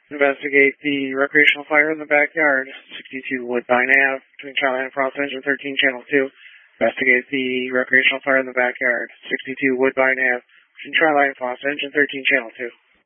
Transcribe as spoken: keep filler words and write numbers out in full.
Investigate the recreational fire in the backyard, sixty-two Woodbine Avenue, between Charlie and Frost Engine thirteen, Channel two. Investigate the recreational fire in the backyard, sixty-two Woodbine Avenue, between Charlie and Frost Engine thirteen, Channel two.